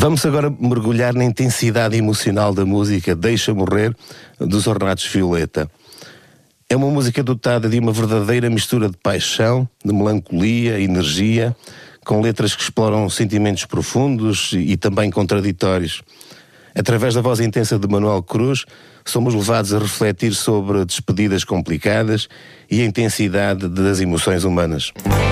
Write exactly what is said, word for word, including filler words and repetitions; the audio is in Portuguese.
Vamos agora mergulhar na intensidade emocional da música Deixa Morrer, dos Ornatos Violeta. É uma música dotada de uma verdadeira mistura de paixão, de melancolia, energia, com letras que exploram sentimentos profundos e também contraditórios. Através da voz intensa de Manuel Cruz, somos levados a refletir sobre despedidas complicadas e a intensidade das emoções humanas.